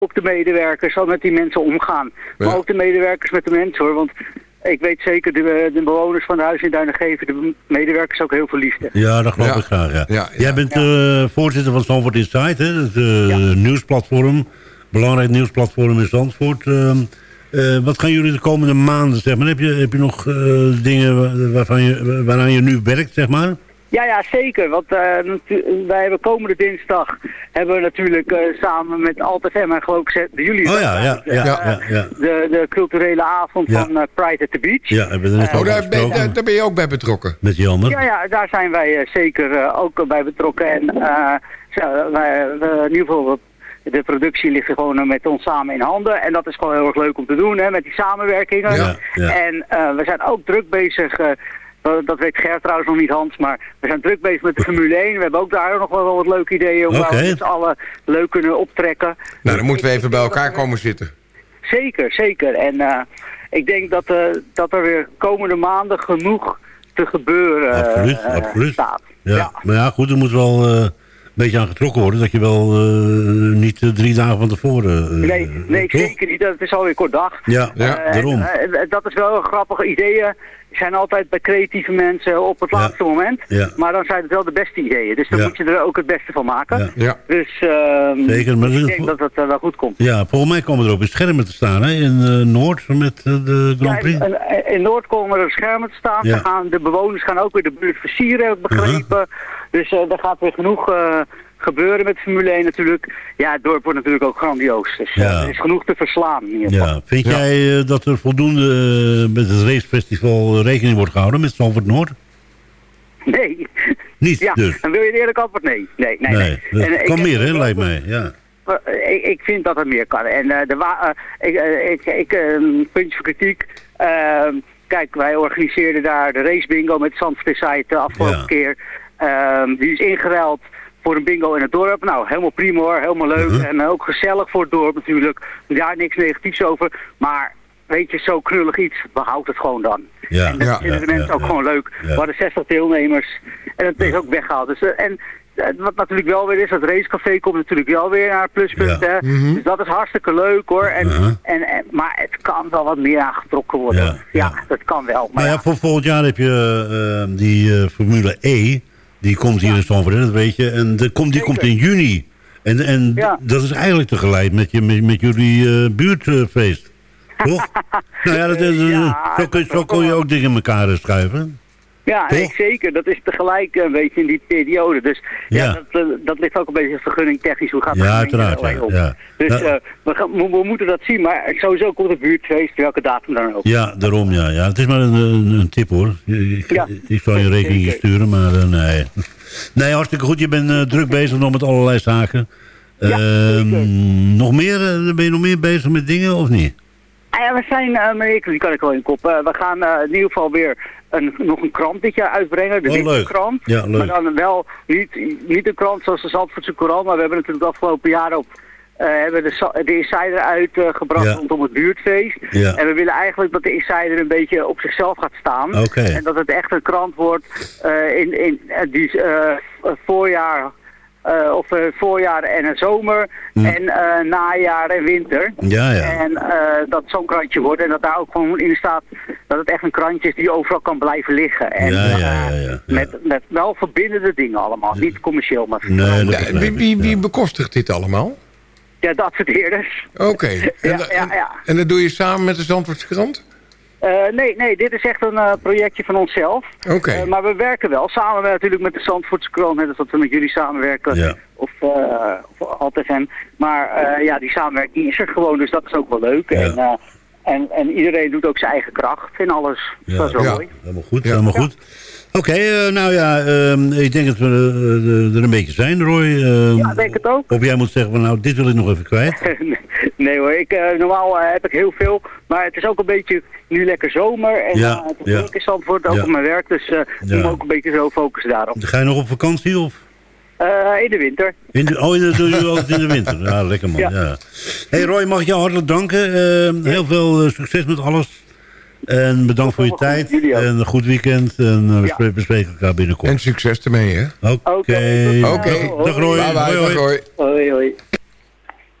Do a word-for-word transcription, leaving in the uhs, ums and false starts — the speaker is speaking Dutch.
ook de medewerkers zal met die mensen omgaan. Ja. Maar ook de medewerkers met de mensen hoor. Want ik weet zeker, de, de bewoners van de huis in Duinen geven de medewerkers ook heel veel liefde. Ja, dat geloof ja. ik graag, ja. Ja, ja. Jij bent ja. uh, voorzitter van Zandvoort Insight, hè? Het uh, ja. nieuwsplatform. Belangrijk nieuwsplatform in Zandvoort. Uh, uh, wat gaan jullie de komende maanden, zeg maar? Heb je, heb je nog uh, dingen waarvan je, waaraan je nu werkt, zeg maar? Ja, ja, zeker. Want uh, wij hebben komende dinsdag hebben we natuurlijk uh, samen met Alt F M en geloof ik de jullie oh, ja, ja, ja, ja, ja. De, de culturele avond ja. van uh, Pride at the Beach. Ja, hebben we er net uh, oh, daar ben, daar, daar ben je ook bij betrokken. Met Jelmer. Ja, ja, daar zijn wij uh, zeker uh, ook bij betrokken. En uh, zo, wij, uh, in ieder geval de productie ligt gewoon met ons samen in handen. En dat is gewoon heel erg leuk om te doen, hè, met die samenwerkingen. Ja, ja. En uh, we zijn ook druk bezig. Uh, Dat weet Gert trouwens nog niet, Hans, maar we zijn druk bezig met de Formule één. We hebben ook daar nog wel wat leuke ideeën om okay. we met z'n allen leuk kunnen optrekken. Nou, dan moeten we even bij elkaar komen zitten. Zeker, zeker. En uh, ik denk dat, uh, dat er weer komende maanden genoeg te gebeuren absoluut, uh, absoluut. staat. Ja. Ja. Maar ja, goed, er moet wel uh, een beetje aan getrokken worden. Dat je wel uh, niet uh, drie dagen van tevoren... Uh, nee, nee zeker niet. Dat is alweer kort dag. Ja, ja uh, daarom. En, uh, dat is wel een grappige ideeën. Zijn altijd bij creatieve mensen op het laatste ja. moment. Ja. Maar dan zijn het wel de beste ideeën. Dus dan ja. moet je er ook het beste van maken. Ja. Ja. Dus uh, Zeker, maar ik denk dat het uh, wel goed komt. Ja, volgens mij komen er ook weer schermen te staan, hè? In uh, Noord met uh, de Grand Prix. Ja, in, in Noord komen er schermen te staan. Ja. Gaan, de bewoners gaan ook weer de buurt versieren, heb ik begrepen. Uh-huh. Dus uh, daar gaat weer genoeg... Uh, gebeuren met Formule één natuurlijk. Ja, het dorp wordt natuurlijk ook grandioos. Dus ja. uh, er is genoeg te verslaan in ieder geval. Ja. Vind ja. jij uh, dat er voldoende uh, met het racefestival rekening wordt gehouden met Zandvoort Noord? Nee. Niet ja, dus? Dan wil je het eerlijk antwoord? Nee. Nee, nee, nee. nee. En, kan ik, meer, hè, lijkt mij. Ja. Uh, ik, ik vind dat het meer kan. En uh, de wa uh, ik, uh, ik, ik uh, puntje voor kritiek. Uh, kijk, wij organiseerden daar de race bingo met Zandvoort Insight de afgelopen ja. keer. Uh, die is ingeruild voor een bingo in het dorp. Nou, helemaal prima hoor, helemaal leuk. Uh-huh. En ook gezellig voor het dorp natuurlijk. Daar niks negatiefs over. Maar weet je, zo knullig iets, behoud het gewoon dan. Ja. En dat ja, vinden de ja, mensen ja, ook ja. gewoon leuk. Ja. We hadden zestig deelnemers. En dat is ook weggehaald. Dus, uh, en uh, wat natuurlijk wel weer is, dat racecafé komt natuurlijk wel weer naar het pluspunt. Ja. Hè? Mm-hmm. Dus dat is hartstikke leuk hoor. En, uh-huh. en, en, maar het kan wel wat meer aangetrokken worden. Ja, ja. ja dat kan wel. Maar nou ja, voor volgend jaar heb je uh, die uh, Formule E. Die komt hier ja. in Zandvoort, dat weet je. En de, komt, die komt in juni. En, en ja. dat is eigenlijk tegelijk met, je, met, met jullie uh, buurtfeest. Toch? Nou ja, dat is, ja, zo, kun, zo kon je ook dingen in elkaar schuiven. Ja, nee, zeker. Dat is tegelijk een beetje in die periode. Dus ja, ja dat, uh, dat ligt ook een beetje vergunning technisch. Hoe gaat het ja, uiteraard, ja, ja. Dus uh, we, gaan, we, we moeten dat zien. Maar sowieso komt het buurtfeest, welke datum dan ook. Ja, daarom ja. ja. Het is maar een, een, een tip hoor. Ik, ja. ik zal je rekening zeker. sturen, maar uh, nee. Nee, hartstikke goed. Je bent uh, druk bezig nog met allerlei zaken. Ja, uh, nog meer? Uh, ben je nog meer bezig met dingen of niet? Ja, we zijn, uh, meneer, die kan ik wel in kop. Uh, we gaan uh, in ieder geval weer een, nog een krant dit jaar uitbrengen. De oh, winterkrant. Ja, leuk. Maar dan wel niet, niet een krant zoals de Zandvoortse Courant. Maar we hebben natuurlijk de afgelopen jaren op uh, hebben de, de Insider uitgebracht uh, ja. rondom het buurtfeest. Ja. En we willen eigenlijk dat de Insider een beetje op zichzelf gaat staan. Okay. En dat het echt een krant wordt uh, in, in uh, die uh, voorjaar... Uh, of uh, voorjaar en een zomer mm. en uh, najaar en winter. Ja, ja. En uh, dat zo'n krantje wordt en dat daar ook gewoon in staat dat het echt een krantje is die overal kan blijven liggen. En ja, ja, ja, ja, ja. Met, met wel verbindende dingen allemaal, niet commerciëel. Maar nee, ja, wie, wie, wie bekostigt dit allemaal? Ja, de adverteerders. Oké, okay. en, ja, ja, ja. en dat doe je samen met de Zandvoortse Krant? Uh, nee, nee, dit is echt een uh, projectje van onszelf. Oké. Okay. Uh, maar we werken wel samen met, natuurlijk met de Zandvoortse Krant, net als dat we met jullie samenwerken. Ja. Of, uh, of Alt F M. Maar uh, ja, die samenwerking is er gewoon, dus dat is ook wel leuk. Ja. En, uh, en, en iedereen doet ook zijn eigen kracht in alles. Ja. Dat is wel ja. mooi. Helemaal goed, ja. helemaal goed. Oké, okay, uh, nou ja, uh, ik denk dat we uh, er een beetje zijn, Roy. Uh, ja, ik denk het ook. Of jij moet zeggen, van, nou, dit wil ik nog even kwijt. Nee hoor, ik, uh, normaal uh, heb ik heel veel, maar het is ook een beetje nu lekker zomer. En ja, uh, het ja. is Zandvoort ook ja. op mijn werk, dus uh, ja. ik moet ook een beetje zo focussen daarop. Ga je nog op vakantie of? Uh, in de winter. In de, oh, in de, doe je altijd in de winter. Ja, lekker man. Ja. Ja. Hey Roy, mag ik jou hartelijk danken. Uh, heel veel uh, succes met alles. En bedankt voor je tijd. En een goed weekend. En uh, we ja. bespreken elkaar binnenkort. En succes ermee, hè? Oké. Okay. Oké. Okay. Dag Roy. Bye bye. Hoi, hoi. Hoi, hoi.